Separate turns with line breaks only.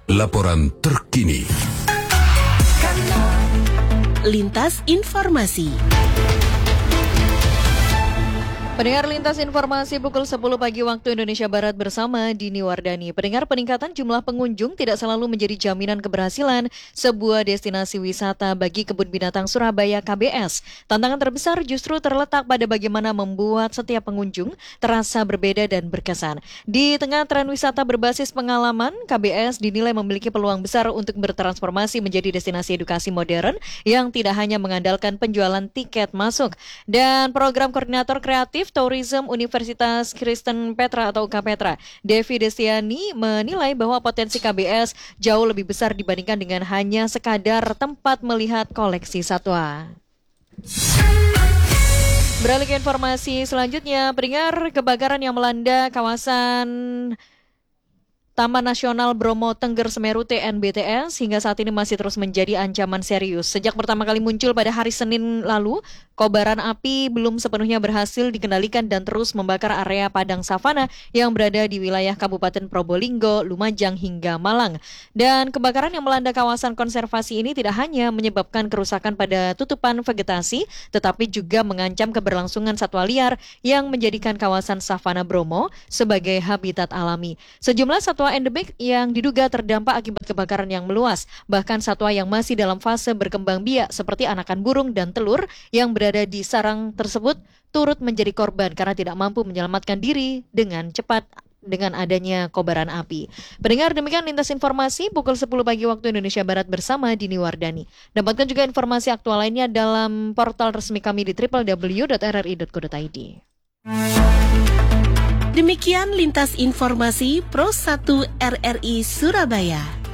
laporan terkini.
Lintas Informasi.
Pendengar Lintas Informasi pukul 10 pagi waktu Indonesia Barat bersama Dini Wardani. Pendengar, peningkatan jumlah pengunjung tidak selalu menjadi jaminan keberhasilan sebuah destinasi wisata bagi Kebun Binatang Surabaya KBS. Tantangan terbesar justru terletak pada bagaimana membuat setiap pengunjung terasa berbeda dan berkesan. Di tengah tren wisata berbasis pengalaman, KBS dinilai memiliki peluang besar untuk bertransformasi menjadi destinasi edukasi modern yang tidak hanya mengandalkan penjualan tiket masuk. Dan program koordinator kreatif Tourism Universitas Kristen Petra atau UKPetra, Devi Destiani, menilai bahwa potensi KBS jauh lebih besar dibandingkan dengan hanya sekadar tempat melihat koleksi satwa. Beralih ke informasi selanjutnya, pendengar, kebakaran yang melanda kawasan Taman Nasional Bromo Tengger Semeru TNBTS hingga saat ini masih terus menjadi ancaman serius. Sejak pertama kali muncul pada hari Senin lalu, kobaran api belum sepenuhnya berhasil dikendalikan dan terus membakar area padang savana yang berada di wilayah Kabupaten Probolinggo, Lumajang hingga Malang. Dan kebakaran yang melanda kawasan konservasi ini tidak hanya menyebabkan kerusakan pada tutupan vegetasi, tetapi juga mengancam keberlangsungan satwa liar yang menjadikan kawasan savana Bromo sebagai habitat alami. Sejumlah satwa endemik yang diduga terdampak akibat kebakaran yang meluas. Bahkan satwa yang masih dalam fase berkembang biak seperti anakan burung dan telur yang berada di sarang tersebut turut menjadi korban karena tidak mampu menyelamatkan diri dengan cepat dengan adanya kobaran api. Pendengar, demikian Lintas Informasi pukul 10 pagi waktu Indonesia Barat bersama Dini Wardani. Dapatkan juga informasi aktual lainnya dalam portal resmi kami di www.rri.co.id.
Demikian Lintas Informasi Pro 1 RRI Surabaya.